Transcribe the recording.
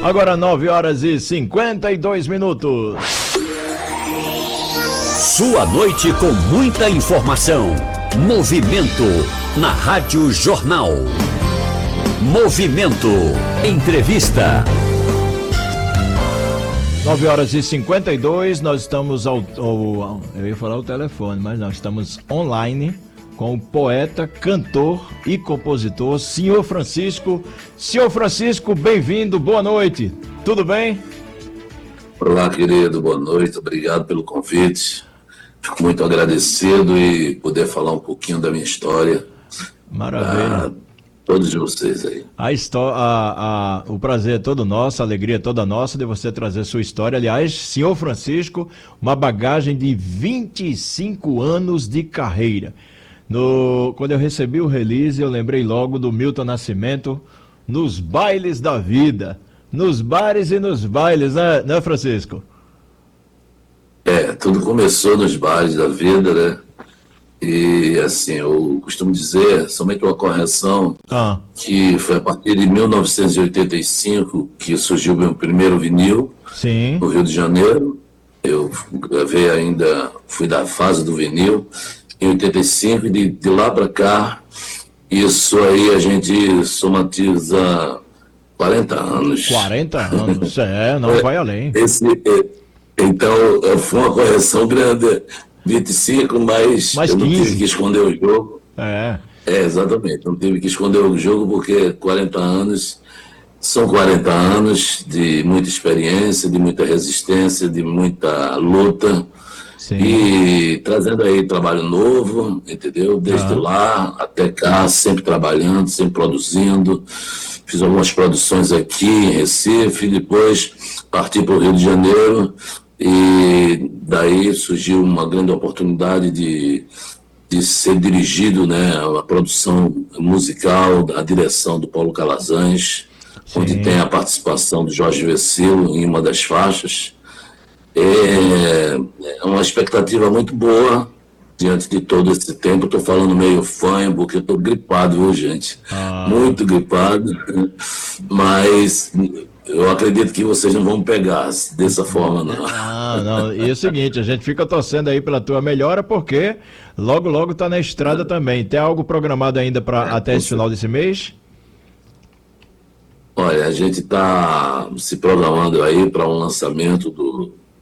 Agora 9h52. Sua noite com muita informação. Movimento na Rádio Jornal. Movimento. Entrevista. 9h52, nós estamos eu ia falar o telefone, mas não, estamos online com o poeta, cantor e compositor, Senhor Francisco. Senhor Francisco, bem-vindo, boa noite, tudo bem? Olá, querido, boa noite, obrigado pelo convite. Fico muito agradecido e poder falar um pouquinho da minha história. Maravilha. Todos vocês aí. O prazer é todo nosso, a alegria é toda nossa de você trazer sua história. Aliás, Senhor Francisco, uma bagagem de 25 anos de carreira. Quando eu recebi o release, eu lembrei logo do Milton Nascimento, nos bailes da vida, nos bares e nos bailes, né, Francisco? Tudo começou nos bares da vida, né? E assim, eu costumo dizer, somente uma correção, que foi a partir de 1985 que surgiu o meu primeiro vinil. Sim. No Rio de Janeiro. Eu gravei ainda, fui da fase do vinil, em 85, e de lá para cá, isso aí a gente somatiza 40 anos. 40 anos, não vai além. Então, foi uma correção grande. 25, mas eu não 15. tive que esconder o jogo. Exatamente, não tive que esconder o jogo, porque 40 anos são 40 anos de muita experiência, de muita resistência, de muita luta. Sim. E trazendo aí trabalho novo, entendeu? Desde lá até cá, sempre trabalhando, sempre produzindo. Fiz algumas produções aqui em Recife, depois parti para o Rio de Janeiro. E daí surgiu uma grande oportunidade de ser dirigido, né, a produção musical, a direção do Paulo Calazans, onde tem a participação do Jorge Vecilo em uma das faixas. É uma expectativa muito boa diante de todo esse tempo. Estou falando meio fanho, porque estou gripado, viu, gente? Muito gripado, mas eu acredito que vocês não vão pegar dessa forma, não. Não. E é o seguinte, a gente fica torcendo aí pela tua melhora, porque logo tá na estrada também. Tem algo programado ainda até esse final desse mês? Olha, a gente está se programando aí para um lançamento do